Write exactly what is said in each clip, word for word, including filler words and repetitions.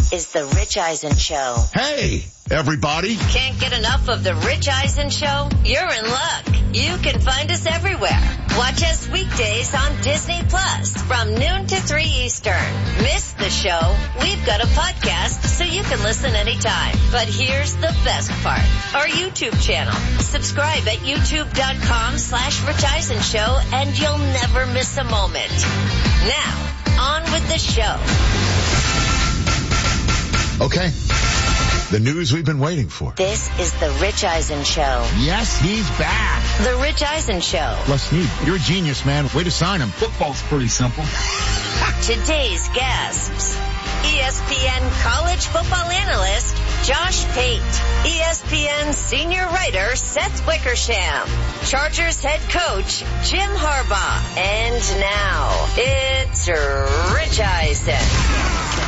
This is the Rich Eisen Show. Hey, everybody. Can't get enough of the Rich Eisen Show? You're in luck. You can find us everywhere. Watch us weekdays on Disney Plus from noon to three Eastern. Miss the show? We've got a podcast so you can listen anytime. But here's the best part. Our YouTube channel. Subscribe at youtube.com slash Rich Eisen Show and you'll never miss a moment. Now, on with the show. Okay. The news we've been waiting for. This is the Rich Eisen Show. Yes, he's back. The Rich Eisen Show. Les Snead, you're a genius, man. Way to sign him. Football's pretty simple. Today's guests. E S P N college football analyst Josh Pate, E S P N senior writer Seth Wickersham, Chargers head coach Jim Harbaugh, and now it's Rich Eisen.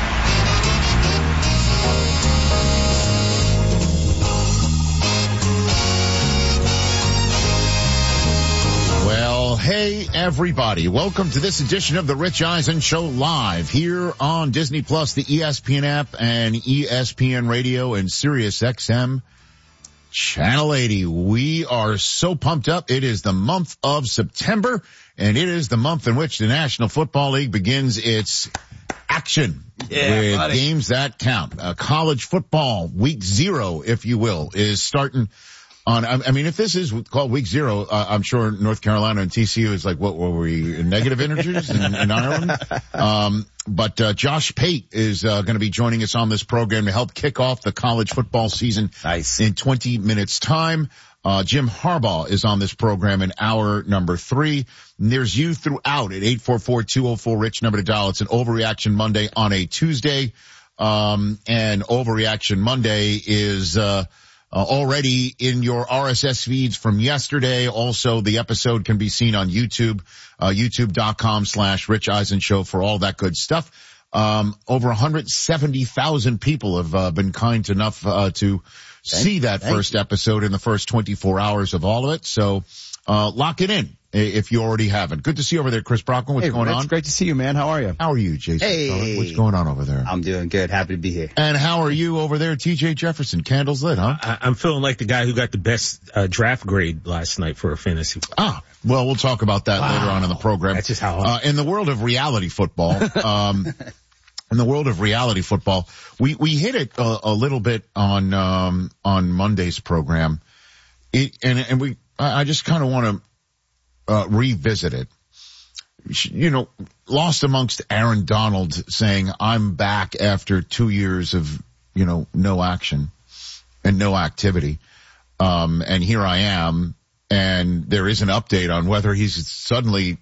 Well, hey, everybody. Welcome to this edition of the Rich Eisen Show live here on Disney Plus, the E S P N app, and E S P N Radio and Sirius X M Channel eighty. We are so pumped up. It is the month of September, and it is the month in which the National Football League begins its action yeah, with buddy. games that count. Uh, college football, week zero, if you will, is starting on, I mean, if this is called week zero, uh, I'm sure North Carolina and T C U is like, what were we, negative integers in, in Ireland? Um, but, uh, Josh Pate is, uh, going to be joining us on this program to help kick off the college football season. Nice. In twenty minutes time. Uh, Jim Harbaugh is on this program in hour number three. And there's you throughout at eight four four, two oh four, RICH, number to dial. It's an Overreaction Monday on a Tuesday. Um, and Overreaction Monday is, uh, Uh, already in your R S S feeds from yesterday. Also, the episode can be seen on YouTube, uh, youtube.com slash Rich Eisen Show for all that good stuff. Um, over one hundred seventy thousand people have uh, been kind enough uh, to thank, see that first you. episode in the first twenty-four hours of all of it. So, uh, lock it in if you already haven't. Good to see you over there, Chris Brockman. What's hey, going Rich, on? Great to see you, man. How are you? How are you, Jason? Hey. What's going on over there? I'm doing good. Happy to be here. And how are you over there, T J Jefferson? Candles lit, huh? I, I'm feeling like the guy who got the best uh, draft grade last night for a fantasy. Ah, well, we'll talk about that wow. later on in the program. That's just how. Uh, in the world of reality football, um, in the world of reality football, we we hit it a, a little bit on um, on Monday's program, it, and and we I just kind of want to uh, revisit it. You know, lost amongst Aaron Donald saying, I'm back after two years of, you know, no action and no activity. Um, and here I am, and there is an update on whether he's suddenly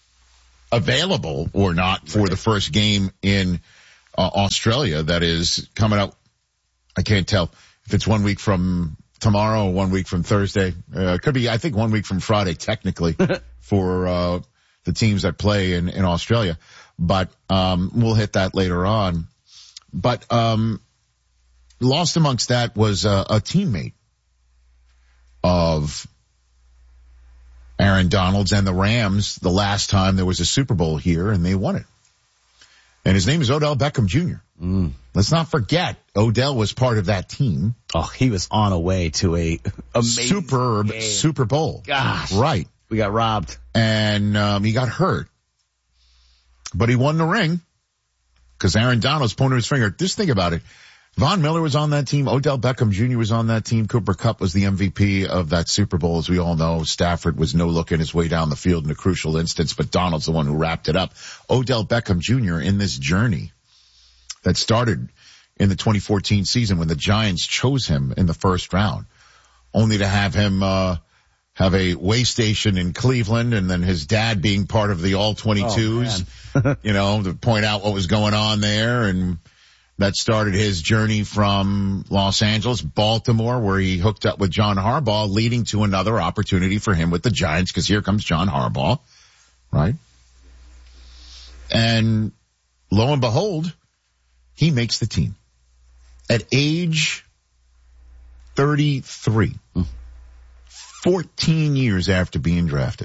available or not for the first game in uh, Australia that is coming up. I can't tell if it's one week from tomorrow or one week from Thursday. Uh, it could be, I think, one week from Friday, technically, for uh the teams that play in, in Australia. But um we'll hit that later on. But um lost amongst that was a, a teammate of Aaron Donald's and the Rams the last time there was a Super Bowl here, and they won it. And his name is Odell Beckham Junior Mm. Let's not forget, Odell was part of that team. Oh, he was on a way to a amazing superb game. Super Bowl. Gosh. Right. We got robbed. And um, he got hurt. But he won the ring because Aaron Donald's pointing his finger. Just think about it. Von Miller was on that team. Odell Beckham Junior was on that team. Cooper Kupp was the M V P of that Super Bowl, as we all know. Stafford was no-looking his way down the field in a crucial instance, but Donald's the one who wrapped it up. Odell Beckham Junior in this journey that started in the twenty fourteen season when the Giants chose him in the first round, only to have him uh have a way station in Cleveland, and then his dad being part of the all twenty-twos, oh, you know, to point out what was going on there. And that started his journey from Los Angeles, Baltimore, where he hooked up with John Harbaugh, leading to another opportunity for him with the Giants, because here comes John Harbaugh, right? And lo and behold, he makes the team at age thirty-three. Mm. fourteen years after being drafted.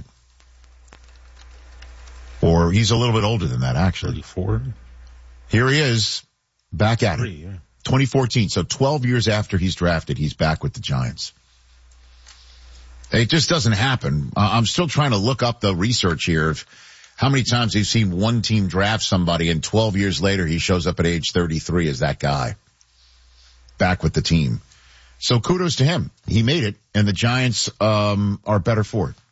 Or he's a little bit older than that, actually. thirty-four. Here he is, Back at Three, it. yeah. twenty fourteen. So twelve years after he's drafted, he's back with the Giants. It just doesn't happen. Uh, I'm still trying to look up the research here of how many times we've seen one team draft somebody and twelve years later he shows up at age thirty-three as that guy. Back with the team. So kudos to him. He made it, and the Giants um are better for it.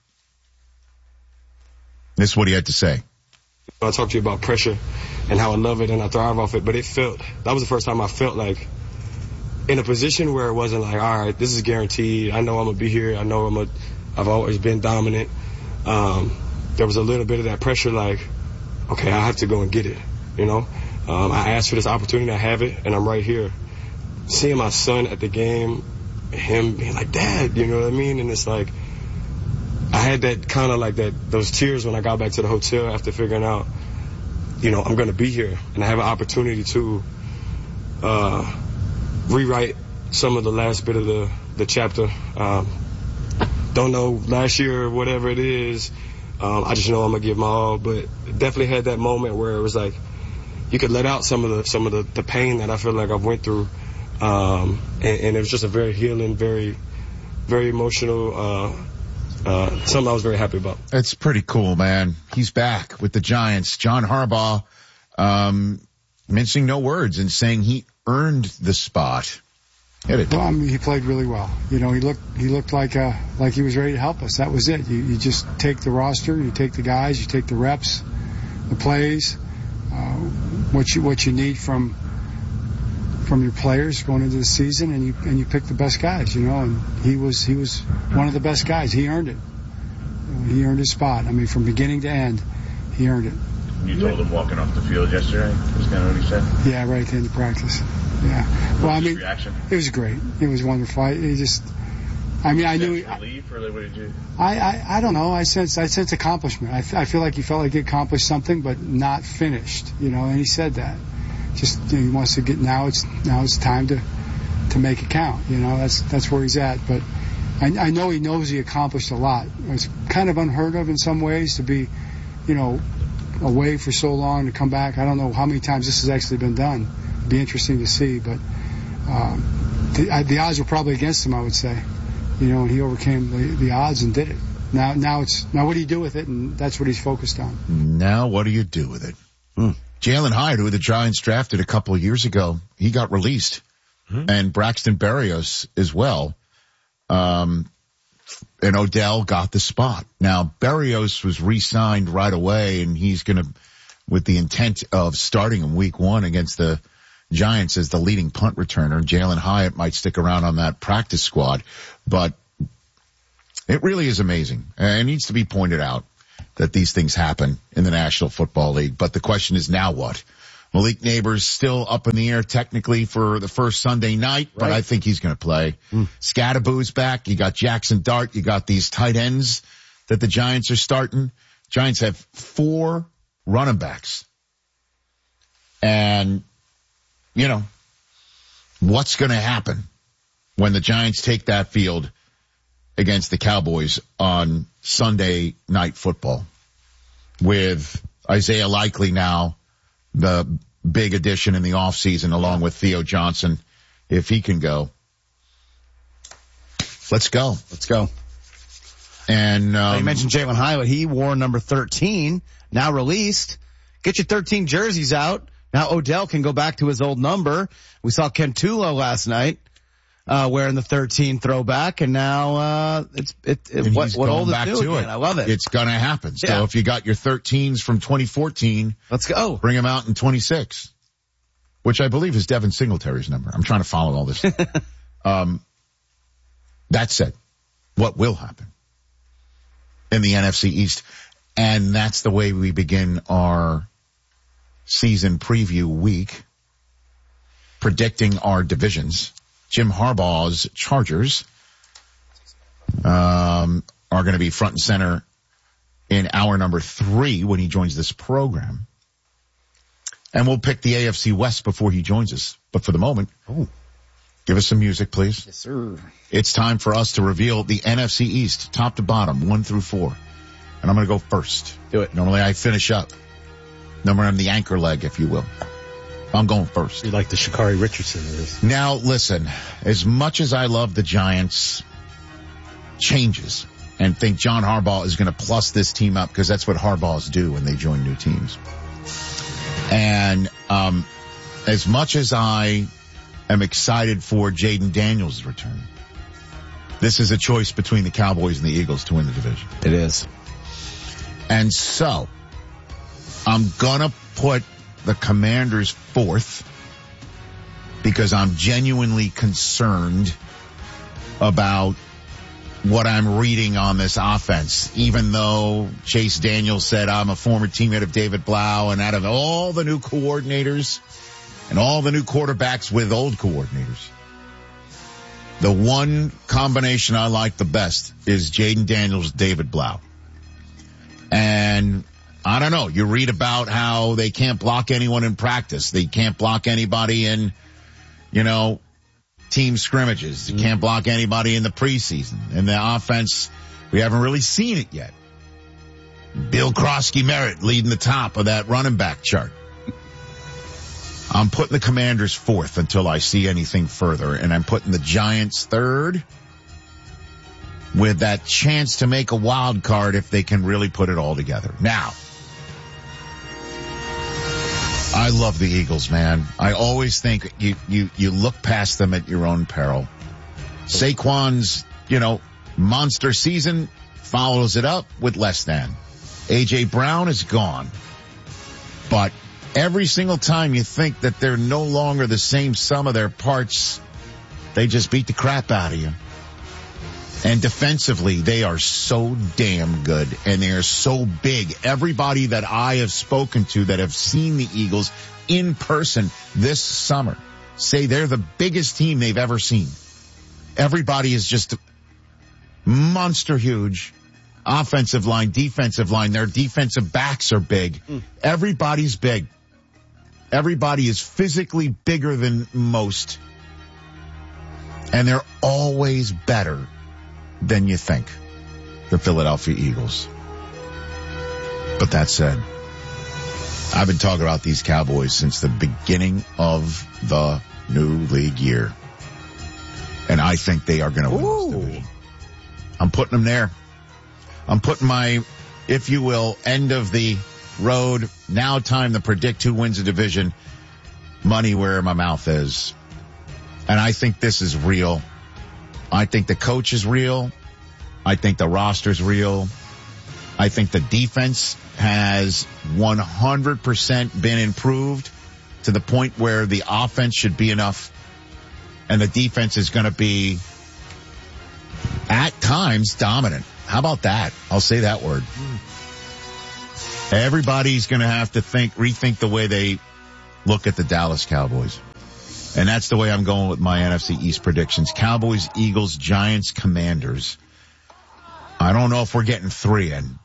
This is what he had to say. I talked to you about pressure and how I love it and I thrive off it, but it felt, that was the first time I felt like in a position where it wasn't like, all right, this is guaranteed. I know I'm going to be here. I know I'm a, I've always been dominant. Um, there was a little bit of that pressure like, okay, I have to go and get it, you know. Um, I asked for this opportunity. I have it, and I'm right here. Seeing my son at the game, him being like, Dad, you know what I mean? And it's like, I had that kind of like that, those tears when I got back to the hotel after figuring out, you know, I'm going to be here and I have an opportunity to uh, rewrite some of the last bit of the, the chapter. Um, don't know last year or whatever it is. Um, I just know I'm going to give my all, but definitely had that moment where it was like, you could let out some of the, some of the, the pain that I feel like I've went through. Um, and, and it was just a very healing, very, very emotional, uh, Uh, something I was very happy about. It's pretty cool, man. He's back with the Giants. John Harbaugh, um, mincing no words and saying he earned the spot. Hit it. Well, I mean, he played really well. You know, he looked he looked like uh like he was ready to help us. That was it. You you just take the roster, you take the guys, you take the reps, the plays, uh, what you what you need from from your players going into the season, and you and you pick the best guys, you know, and he was he was one of the best guys. He earned it. He earned his spot. I mean, from beginning to end, he earned it. You told him walking off the field yesterday? Was kind of what he said? Yeah, right at the end of practice. Yeah. Well, I mean, reaction? It was great. It was wonderful. I, he just, I mean, I knew. Relief, or what did you? I, I, I don't know. I sense, I sense accomplishment. I, I feel like he felt like he accomplished something, but not finished. You know, and he said that. Just you know, he wants to get now. It's now it's time to to make it count. You know, that's that's where he's at. But I, I know he knows he accomplished a lot. It's kind of unheard of in some ways to be, you know, away for so long to come back. I don't know how many times this has actually been done. It'd be interesting to see, but um, the, I, the odds were probably against him, I would say. You know, and he overcame the, the odds and did it. Now, now it's now what do you do with it? And that's what he's focused on. Now, what do you do with it? Hmm. Jalen Hyatt, who the Giants drafted a couple of years ago, he got released, hmm. and Braxton Berrios as well. Um, and Odell got the spot. Now, Berrios was re-signed right away, and he's going to, with the intent of starting him week one against the Giants as the leading punt returner. Jalen Hyatt might stick around on that practice squad, but it really is amazing. And it needs to be pointed out that these things happen in the National Football League. But the question is now what? Malik Neighbors still up in the air technically for the first Sunday night, but right. I think he's going to play. Mm. Scadaboo's back. You got Jackson Dart. You got these tight ends that the Giants are starting. Giants have four running backs. And, you know, what's going to happen when the Giants take that field against the Cowboys on Sunday Night Football with Isaiah Likely now, the big addition in the offseason along with Theo Johnson, if he can go. Let's go. Let's go. And um, you mentioned Jalen Hyatt. He wore number thirteen, now released. Get your thirteen jerseys out. Now Odell can go back to his old number. We saw Ken Tulo last night. Uh, wearing the thirteen throwback, and now, uh, it's, it, it what, what old is new again. I love it. It's gonna happen. So yeah. if you got your thirteens from twenty fourteen, let's go. Bring them out in twenty-six, which I believe is Devin Singletary's number. I'm trying to follow all this. um, that said, what will happen in the N F C East? And that's the way we begin our season preview week, predicting our divisions. Jim Harbaugh's Chargers um, are going to be front and center in hour number three when he joins this program. And we'll pick the A F C West before he joins us. But for the moment, oh, give us some music, please. Yes, sir. It's time for us to reveal the N F C East, top to bottom, one through four. And I'm going to go first. Do it. Normally I finish up. Normally I'm the anchor leg, if you will. I'm going first. You like the Sha'Carri Richardson of this. Now, listen, as much as I love the Giants changes and think John Harbaugh is going to plus this team up, because that's what Harbaughs do when they join new teams. And um as much as I am excited for Jaden Daniels' return, this is a choice between the Cowboys and the Eagles to win the division. It is. And so, I'm gonna put the Commanders fourth because I'm genuinely concerned about what I'm reading on this offense, even though Chase Daniels said I'm a former teammate of David Blau, and out of all the new coordinators and all the new quarterbacks with old coordinators, the one combination I like the best is Jaden Daniels, David Blau. And I don't know, you read about how they can't block anyone in practice. They can't block anybody in, you know, team scrimmages. They can't block anybody in the preseason. And the offense, we haven't really seen it yet. Bill Krosky-Merritt leading the top of that running back chart. I'm putting the Commanders fourth until I see anything further, and I'm putting the Giants third with that chance to make a wild card if they can really put it all together. Now, I love the Eagles, man. I always think you, you, you look past them at your own peril. Saquon's, you know, monster season follows it up with less than. A J Brown is gone. But every single time you think that they're no longer the same sum of their parts, they just beat the crap out of you. And defensively, they are so damn good, and they are so big. Everybody that I have spoken to that have seen the Eagles in person this summer say they're the biggest team they've ever seen. Everybody is just monster huge. Offensive line, defensive line, their defensive backs are big. Mm. Everybody's big. Everybody is physically bigger than most. And they're always better than you think, the Philadelphia Eagles. But that said, I've been talking about these Cowboys since the beginning of the new league year. And I think they are going to win this division. I'm putting them there. I'm putting my, if you will, end of the road, now time to predict who wins the division, money where my mouth is. And I think this is real. I think the coach is real. I think the roster's real. I think the defense has one hundred percent been improved to the point where the offense should be enough. And the defense is going to be, at times, dominant. How about that? I'll say that word. Everybody's going to have to think, rethink the way they look at the Dallas Cowboys. And that's the way I'm going with my N F C East predictions. Cowboys, Eagles, Giants, Commanders. I don't know if we're getting three in,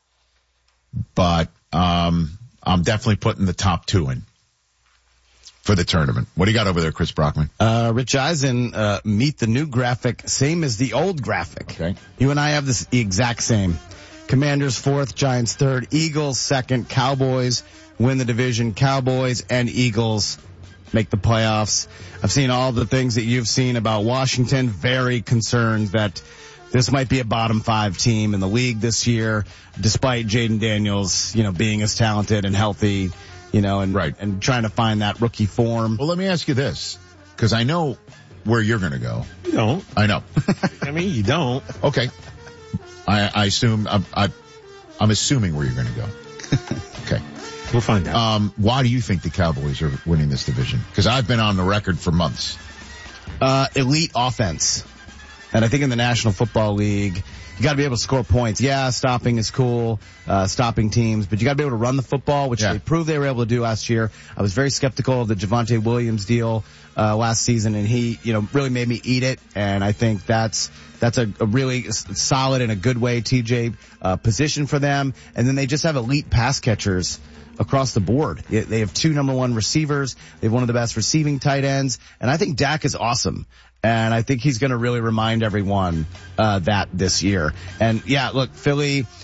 but um I'm definitely putting the top two in for the tournament. What do you got over there, Chris Brockman? Uh, Rich Eisen, uh, meet the new graphic, same as the old graphic. Okay. You and I have this the exact same. Commanders fourth, Giants third, Eagles second, Cowboys win the division, Cowboys and Eagles make the playoffs. I've seen all the things that you've seen about Washington, very concerned that this might be a bottom five team in the league this year, despite Jaden Daniels, you know, being as talented and healthy, you know, and, right. and trying to find that rookie form. Well, let me ask you this, because I know where you're going to go. You don't. I know. I mean, you don't. Okay. I, I assume, I, I, I'm assuming where you're going to go. Okay. We'll find out. Um, why do you think the Cowboys are winning this division? Because I've been on the record for months. Uh, elite offense. And I think in the National Football League, you gotta be able to score points. Yeah, stopping is cool, uh, stopping teams, but you gotta be able to run the football, which yeah. they proved they were able to do last year. I was very skeptical of the Javonte Williams deal, uh, last season, and he, you know, really made me eat it. And I think that's, that's a, a really solid and a good way T J, uh, position for them. And then they just have elite pass catchers across the board. They have two number one receivers. They have one of the best receiving tight ends. And I think Dak is awesome. And I think he's going to really remind everyone, uh, that this year. And yeah, look, Philly,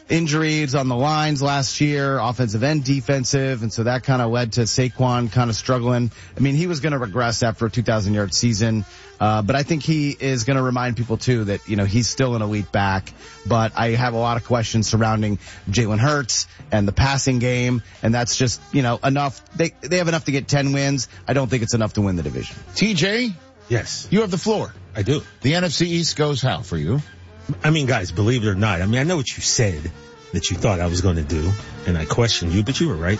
injuries on the lines last year, offensive and defensive, and so that kind of led to Saquon kind of struggling. I mean, he was going to regress after a two thousand yard season, uh, but I think he is going to remind people too that, you know, he's still an elite back, but I have a lot of questions surrounding Jalen Hurts and the passing game, and that's just, you know, enough. They, they have enough to get ten wins. I don't think it's enough to win the division. T J? Yes. You have the floor. I do. The N F C East goes how for you? I mean, guys, believe it or not, I mean, I know what you said that you thought I was going to do, and I questioned you, but you were right.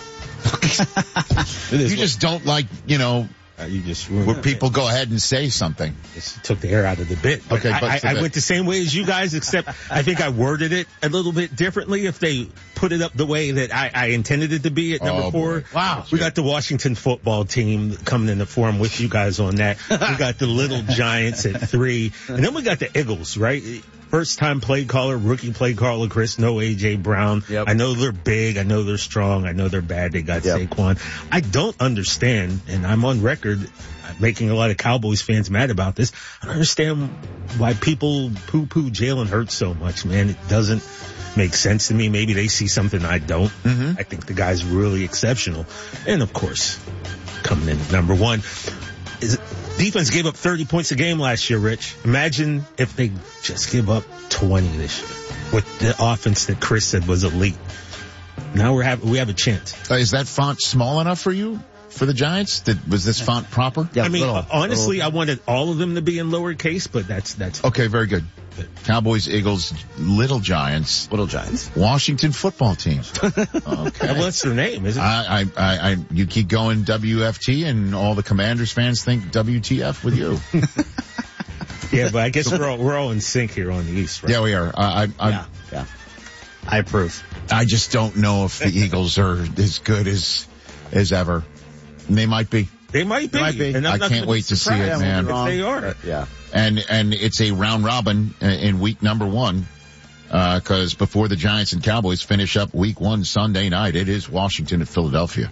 You just don't like, you know, uh, you just where people go ahead and say something. It took the air out of the bit. But okay, I, but I, I went the same way as you guys, except I think I worded it a little bit differently. If they put it up the way that I, I intended it to be at number oh, four. Boy. Wow. We got the Washington football team coming into form with you guys on that. We got the Little Giants at three. And then we got the Eagles, right? First time play caller, rookie play caller, Chris, no A J Brown. Yep. I know they're big. I know they're strong. I know they're bad. They got yep. Saquon. I don't understand, and I'm on record making a lot of Cowboys fans mad about this. I don't understand why people poo-poo Jalen Hurts so much, man. It doesn't make sense to me. Maybe they see something I don't. Mm-hmm. I think the guy's really exceptional. And of course, coming in at number one is defense gave up thirty points a game last year, Rich. Imagine if they just give up twenty this year with the offense that Chris said was elite. Now we have we have a chance. Uh, is that font small enough for you, for the Giants? Did, was this font proper? Yeah, I mean, little, honestly, little. I wanted all of them to be in lowercase, but that's that's Okay, very good. Cowboys, Eagles, Little Giants, Little Giants. Washington football team. Okay. well, that's their name, isn't it? I, I, I, you keep going W F T and all the Commanders fans think W T F with you. Yeah, but I guess we're all, we're all in sync here on the East, right? Yeah, we are. I, I, Yeah, yeah. I approve. I just don't know if the Eagles are as good as, as ever. And they might be. They might be. Might be. And I'm I not can't gonna wait be to see it, surprised man. if they are. Yeah. And, and it's a round robin in week number one. Uh, cause before the Giants and Cowboys finish up week one Sunday night, it is Washington at Philadelphia.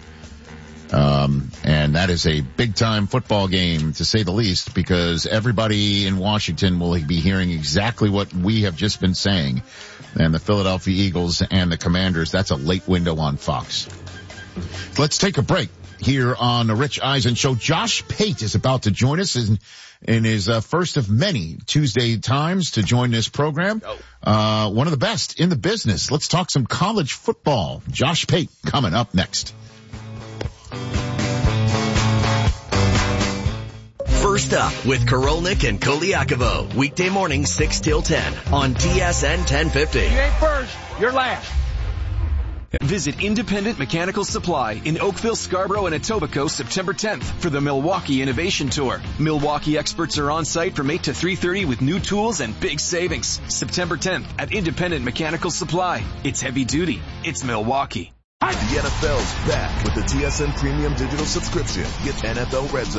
Um, and that is a big time football game to say the least, because everybody in Washington will be hearing exactly what we have just been saying. And the Philadelphia Eagles and the Commanders, that's a late window on Fox. Let's take a break here on the Rich Eisen Show. Josh Pate is about to join us in, in his uh, first of many Tuesday times to join this program. Uh, one of the best in the business. Let's talk some college football. Josh Pate coming up next. First Up with Korolnik and Koliakovo. Weekday morning six till ten on T S N ten fifty. You ain't first, you're last. Visit Independent Mechanical Supply in Oakville, Scarborough, and Etobicoke September tenth for the Milwaukee Innovation Tour. Milwaukee experts are on site from eight to three thirty with new tools and big savings. September tenth at Independent Mechanical Supply. It's heavy duty. It's Milwaukee. The N F L's back with the T S N Premium Digital Subscription. Get N F L Red Zone